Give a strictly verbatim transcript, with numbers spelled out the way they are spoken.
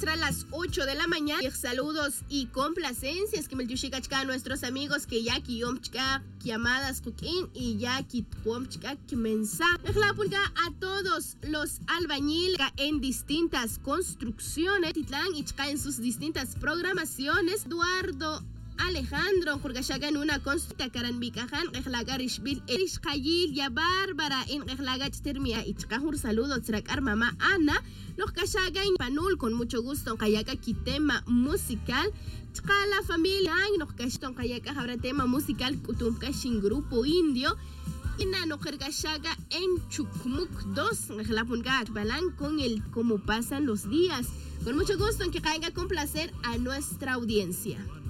muestra las ocho de la mañana. Saludos y complacencias que me yushikachka a nuestros amigos que ya ki yomchka llamadas kukin y ya ki tuomchka que mensaje. A todos los albañiles en distintas construcciones, Titlán y en sus distintas programaciones. Eduardo Alejandro Jurgashaga en una consulta Karanbikajan, Rehlagarishbil, Erish Kayil, ya Bárbara en Rehlagach Termia y Chkahur saludos, Trakar Mamá Ana, los Kashaga en Panul, con mucho gusto, Kayaka Kitema musical, Chkala familia, los Kashton Kayaka habrá tema musical, Kutum Kashin Grupo Indio, y Nano Jergashaga en Chukmuk dos, Rehlapunga Balan con el cómo pasan los días. Con mucho gusto en que caiga con placer a nuestra audiencia.